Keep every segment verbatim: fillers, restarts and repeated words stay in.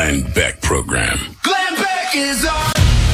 Glenn Beck Program. Glenn Beck is on.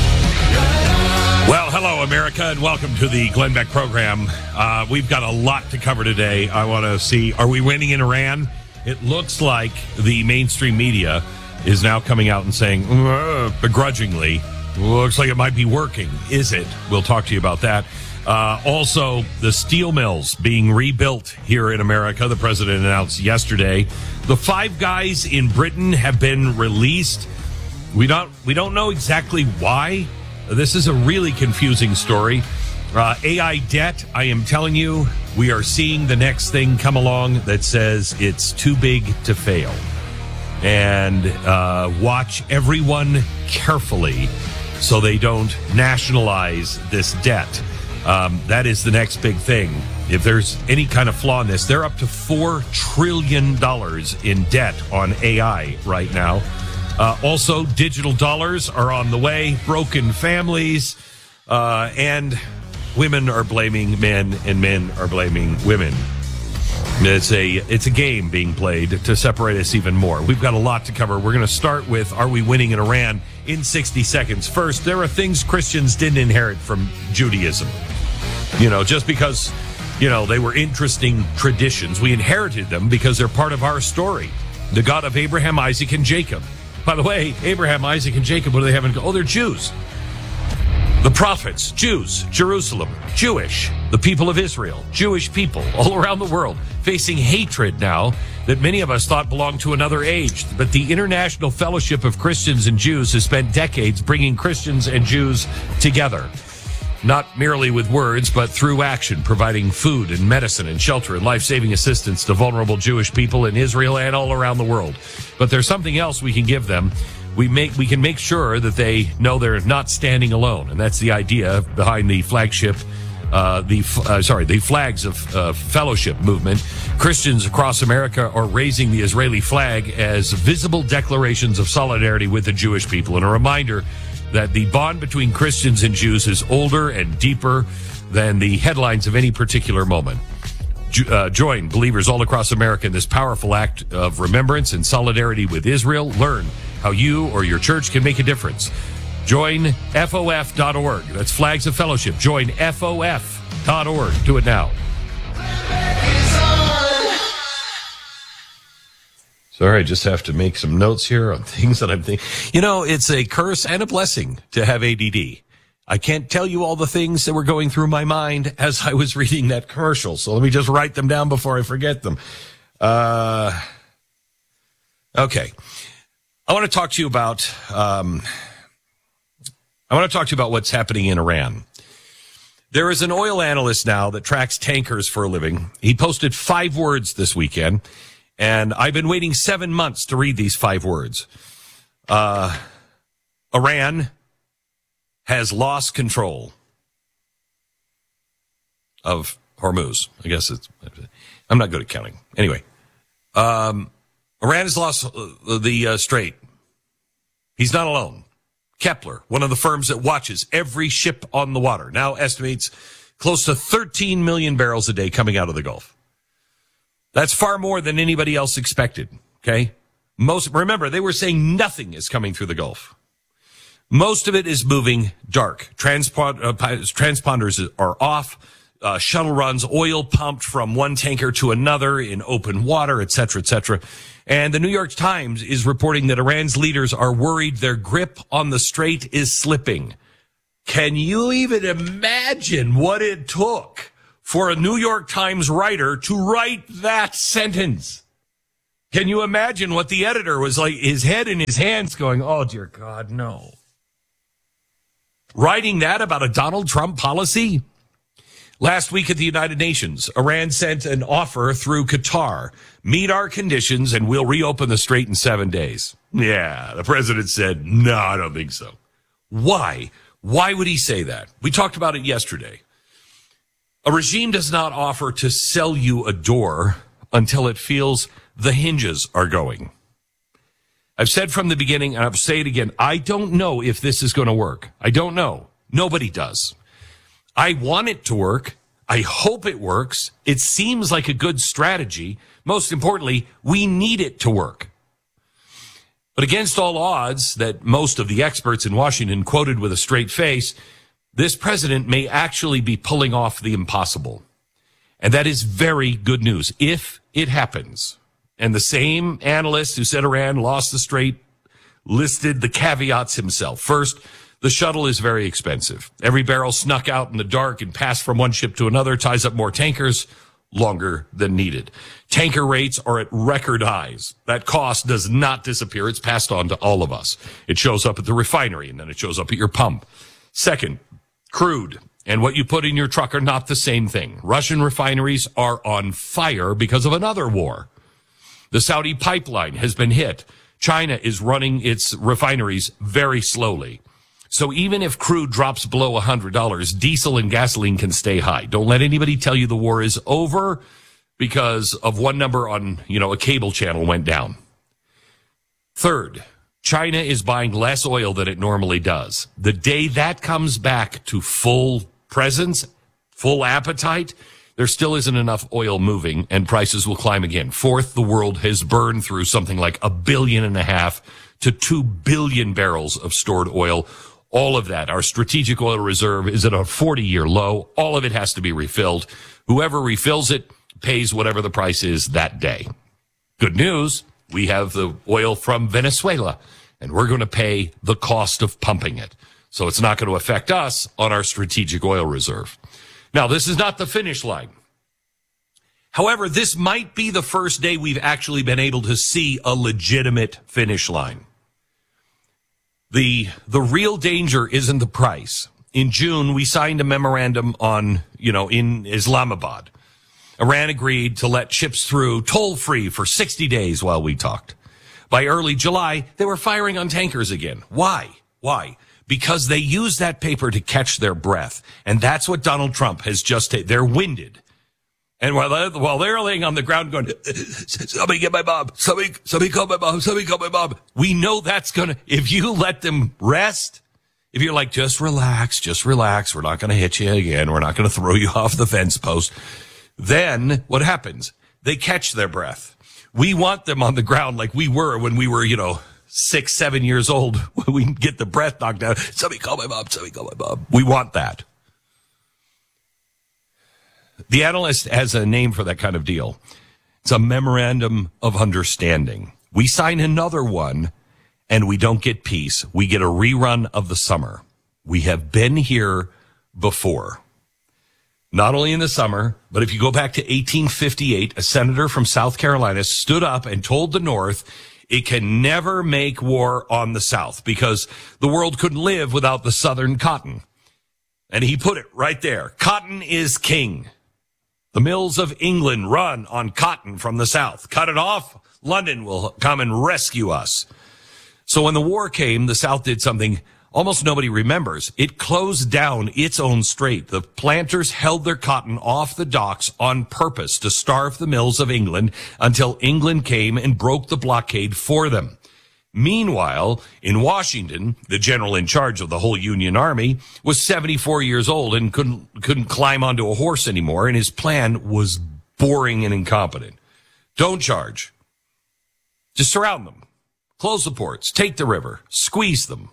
Well, hello, America, and welcome to the Glenn Beck Program. Uh, we've got a lot to cover today. I want to see, are we winning in Iran? It looks like the mainstream media is now coming out and saying, begrudgingly, looks like it might be working. Is it? We'll talk to you about that. Uh, also, the steel mills being rebuilt here in America. The president announced yesterday. The five guys in Britain have been released. We don't, we don't know exactly why. This is a really confusing story. Uh, A I debt, I am telling you, we are seeing the next thing come along that says it's too big to fail. And uh, watch everyone carefully so they don't nationalize this debt. Um, that is the next big thing. If there's any kind of flaw in this, they're up to four trillion dollars in debt on A I right now. Uh, also, digital dollars are on the way, broken families, uh, and women are blaming men and men are blaming women. It's a it's a game being played to separate us even more. We've got a lot to cover. We're going to start with, are we winning in Iran, in sixty seconds. First, there are things Christians didn't inherit from Judaism. You know, just because, you know, they were interesting traditions, we inherited them because they're part of our story. The God of Abraham, Isaac, and Jacob. By the way, Abraham, Isaac, and Jacob, what do they have in common? Oh, they're Jews. The prophets, Jews, Jerusalem, Jewish, the people of Israel, Jewish people all around the world facing hatred now that many of us thought belonged to another age. But the International Fellowship of Christians and Jews has spent decades bringing Christians and Jews together. Not merely with words, but through action, providing food and medicine and shelter and life-saving assistance to vulnerable Jewish people in Israel and all around the world. But there's something else we can give them. We make we can make sure that they know they're not standing alone, and that's the idea behind the flagship, uh, the uh, sorry, the Flags of uh, Fellowship movement. Christians across America are raising the Israeli flag as visible declarations of solidarity with the Jewish people, and a reminder that the bond between Christians and Jews is older and deeper than the headlines of any particular moment. Uh, join believers all across America in this powerful act of remembrance and solidarity with Israel. Learn how you or your church can make a difference. Join F O F dot org. That's Flags of Fellowship. Join F O F dot org. Do it now. Sorry, I just have to make some notes here on things that I'm thinking. You know, it's a curse and a blessing to have A D D. I can't tell you all the things that were going through my mind as I was reading that commercial. So let me just write them down before I forget them. Uh, okay. I want to talk to you about, um, I want to talk to you about what's happening in Iran. There is an oil analyst now that tracks tankers for a living. He posted five words this weekend, and I've been waiting seven months to read these five words. Uh, Iran has lost control of Hormuz. I guess it's, I'm not good at counting. Anyway, um, Iran has lost uh, the uh, strait. He's not alone. Kepler, one of the firms that watches every ship on the water, now estimates close to thirteen million barrels a day coming out of the Gulf. That's far more than anybody else expected, okay? Most, remember, they were saying nothing is coming through the Gulf. Most of it is moving dark. Transpond, uh, transponders are off. Uh, shuttle runs, oil pumped from one tanker to another in open water, et cetera, et cetera. And the New York Times is reporting that Iran's leaders are worried their grip on the strait is slipping. Can you even imagine what it took for a New York Times writer to write that sentence? Can you imagine what the editor was like, his head in his hands going, oh, dear God, no. Writing that about a Donald Trump policy? Last week at the United Nations, Iran sent an offer through Qatar. Meet our conditions and we'll reopen the strait in seven days. Yeah, the president said, no, I don't think so. Why? Why would he say that? We talked about it yesterday. A regime does not offer to sell you a door until it feels the hinges are going. I've said from the beginning, and I'll say it again, I don't know if this is going to work. I don't know. Nobody does. I want it to work. I hope it works. It seems like a good strategy. Most importantly, we need it to work. But against all odds that most of the experts in Washington quoted with a straight face, this president may actually be pulling off the impossible. And that is very good news if it happens. And the same analyst who said Iran lost the strait listed the caveats himself. First, the shuttle is very expensive. Every barrel snuck out in the dark and passed from one ship to another ties up more tankers longer than needed. Tanker rates are at record highs. That cost does not disappear. It's passed on to all of us. It shows up at the refinery and then it shows up at your pump. Second, crude and what you put in your truck are not the same thing. Russian refineries are on fire because of another war. The Saudi pipeline has been hit. China is running its refineries very slowly. So even if crude drops below one hundred dollars, diesel and gasoline can stay high. Don't let anybody tell you the war is over because of one number on, you know, a cable channel went down. Third, China is buying less oil than it normally does. The day that comes back to full presence, full appetite, there still isn't enough oil moving and prices will climb again. Fourth, the world has burned through something like a billion and a half to two billion barrels of stored oil. All of that, our strategic oil reserve is at a forty-year low. All of it has to be refilled. Whoever refills it pays whatever the price is that day. Good news, we have the oil from Venezuela, and we're going to pay the cost of pumping it. So it's not going to affect us on our strategic oil reserve. Now, this is not the finish line. However, this might be the first day we've actually been able to see a legitimate finish line. The, the real danger isn't the price. In June, we signed a memorandum on, you know, in Islamabad. Iran agreed to let ships through toll-free for sixty days while we talked. By early July, they were firing on tankers again. Why? Why? Because they use that paper to catch their breath. And that's what Donald Trump has just taken. They're winded. And while they're, while they're laying on the ground going, somebody get my mom, somebody, somebody call my mom, somebody call my mom. We know that's going to, if you let them rest, if you're like, just relax, just relax, we're not going to hit you again, we're not going to throw you off the fence post, then what happens? They catch their breath. We want them on the ground like we were when we were, you know, six, seven years old, when we get the breath knocked out. Somebody call my mom, somebody call my mom. We want that. The analyst has a name for that kind of deal. It's a memorandum of understanding. We sign another one and we don't get peace. We get a rerun of the summer. We have been here before. Not only in the summer, but if you go back to eighteen fifty-eight, a senator from South Carolina stood up and told the North it can never make war on the South because the world couldn't live without the Southern cotton. And he put it right there. Cotton is king. The mills of England run on cotton from the South. Cut it off, London will come and rescue us. So when the war came, the South did something almost nobody remembers. It closed down its own strait. The planters held their cotton off the docks on purpose to starve the mills of England until England came and broke the blockade for them. Meanwhile, in Washington, the general in charge of the whole Union Army was seventy-four years old and couldn't couldn't climb onto a horse anymore, and his plan was boring and incompetent. Don't charge. Just surround them. Close the ports. Take the river. Squeeze them.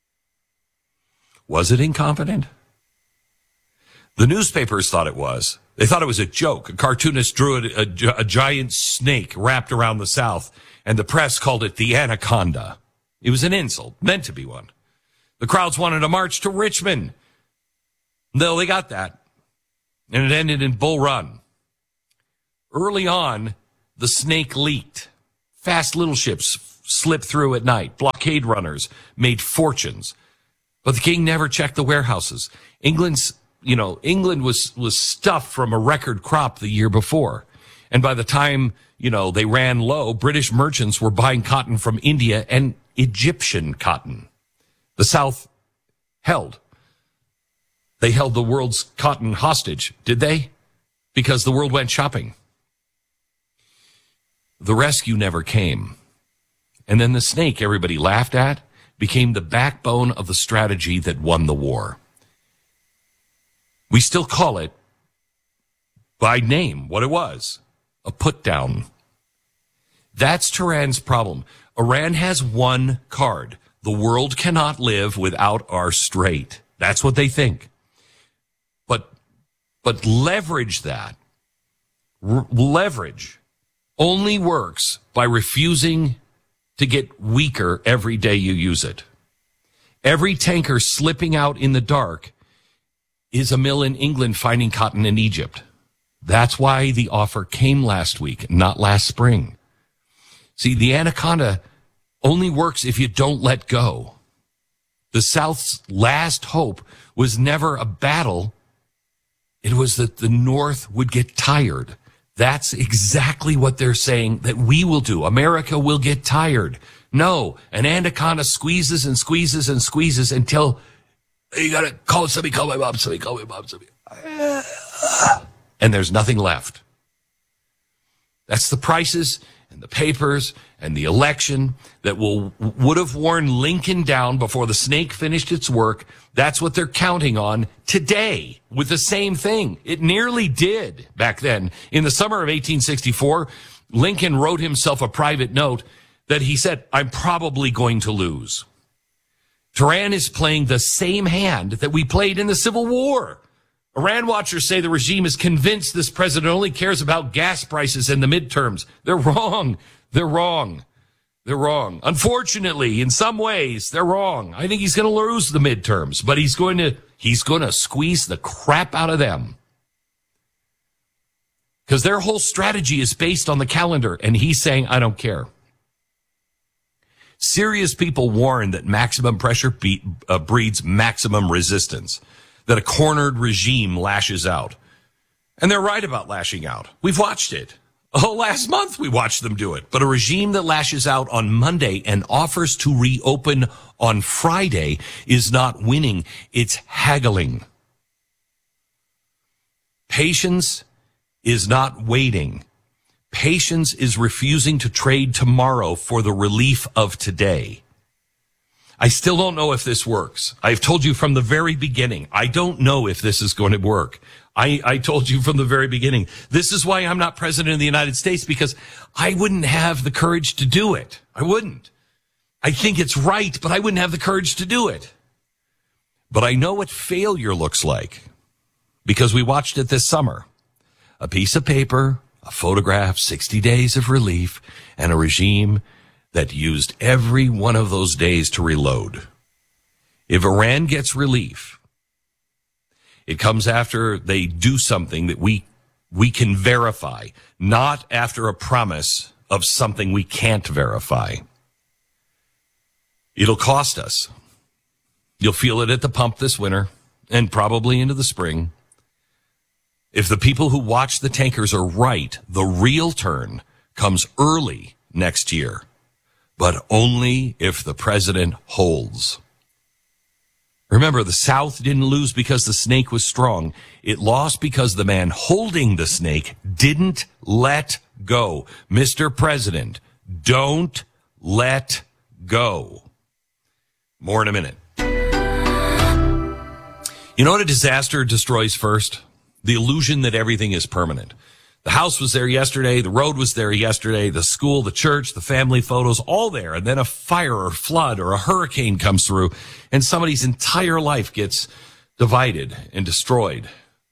Was it incompetent? The newspapers thought it was. They thought it was a joke. A cartoonist drew a, a, a giant snake wrapped around the South, and the press called it the Anaconda. It was an insult, meant to be one. The crowds wanted to march to Richmond. No, they got that. And it ended in Bull Run. Early on, the snake leaked. Fast little ships slipped through at night. Blockade runners made fortunes. But the king never checked the warehouses. England's, you know, England was, was stuffed from a record crop the year before. And by the time, you know, they ran low, British merchants were buying cotton from India and Egyptian cotton. The South held. They held the world's cotton hostage, did they? Because the world went shopping. The rescue never came. And then the snake everybody laughed at became the backbone of the strategy that won the war. We still call it by name what it was, a put down. That's Tehran's problem. Iran has one card. The world cannot live without our strait. That's what they think. But, but leverage that. R- leverage only works by refusing to get weaker every day you use it. Every tanker slipping out in the dark is a mill in England finding cotton in Egypt. That's why the offer came last week, not last spring. See, the Anaconda only works if you don't let go. The South's last hope was never a battle. It was that the North would get tired. That's exactly what they're saying that we will do. America will get tired. No, an Anaconda squeezes and squeezes and squeezes until you got to call somebody, call my mom, somebody, call my mom, somebody. And there's nothing left. That's the prices and the papers and the election that will would have worn Lincoln down before the snake finished its work. That's what they're counting on today with the same thing. It nearly did back then. In the summer of eighteen sixty-four, Lincoln wrote himself a private note that he said, I'm probably going to lose. Tehran is playing the same hand that we played in the Civil War. Iran watchers say the regime is convinced this president only cares about gas prices and the midterms. They're wrong. They're wrong. They're wrong. Unfortunately, in some ways, they're wrong. I think he's going to lose the midterms, but he's going to, he's going to squeeze the crap out of them. Because their whole strategy is based on the calendar, and he's saying, I don't care. Serious people warn that maximum pressure be, uh, breeds maximum resistance, that a cornered regime lashes out. And they're right about lashing out. We've watched it. Oh, last month we watched them do it. But a regime that lashes out on Monday and offers to reopen on Friday is not winning. It's haggling. Patience is not waiting. Patience is refusing to trade tomorrow for the relief of today. I still don't know if this works. I've told you from the very beginning, I don't know if this is going to work. I, I told you from the very beginning, this is why I'm not president of the United States, because I wouldn't have the courage to do it. I wouldn't. I think it's right, but I wouldn't have the courage to do it. But I know what failure looks like because we watched it this summer. A piece of paper, a photograph, sixty days of relief, and a regime that used every one of those days to reload. If Iran gets relief, it comes after they do something that we we can verify, not after a promise of something we can't verify. It'll cost us. You'll feel it at the pump this winter and probably into the spring. If the people who watch the tankers are right, the real turn comes early next year, but only if the president holds. Remember, the South didn't lose because the snake was strong. It lost because the man holding the snake didn't let go. Mister President, don't let go. More in a minute. You know what a disaster destroys first? The illusion that everything is permanent. The house was there yesterday. The road was there yesterday. The school, the church, the family photos, all there. And then a fire or flood or a hurricane comes through and somebody's entire life gets divided and destroyed.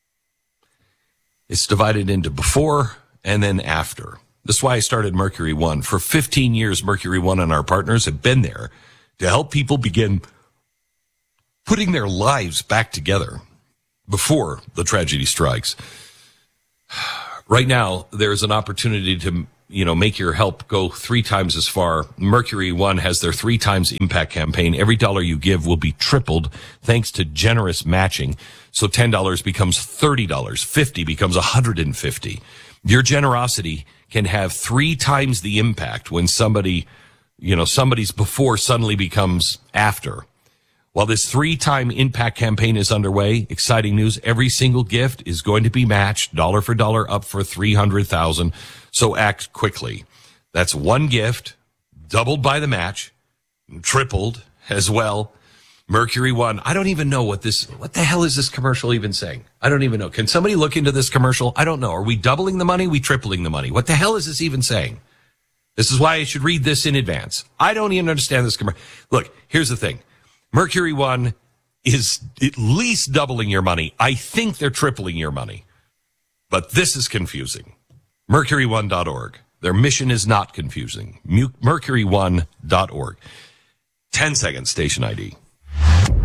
It's divided into before and then after. That's why I started Mercury One. For fifteen years, Mercury One and our partners have been there to help people begin putting their lives back together before the tragedy strikes. Right now, there's an opportunity to, you know, make your help go three times as far. Mercury One has their three times impact campaign. Every dollar you give will be tripled thanks to generous matching. So ten dollars becomes thirty dollars. fifty becomes one hundred fifty. Your generosity can have three times the impact when somebody, you know, somebody's before suddenly becomes after. While this three-time impact campaign is underway, exciting news, every single gift is going to be matched, dollar for dollar, up for three hundred thousand dollars. So act quickly. That's one gift, doubled by the match, tripled as well. Mercury One. I don't even know what this, what the hell is this commercial even saying? I don't even know. Can somebody look into this commercial? I don't know. Are we doubling the money? Are we tripling the money? What the hell is this even saying? This is why I should read this in advance. I don't even understand this commercial. Look, here's the thing. Mercury One is at least doubling your money. I think they're tripling your money. But this is confusing. mercury one dot org. Their mission is not confusing. mercury one dot org. ten seconds, station I D.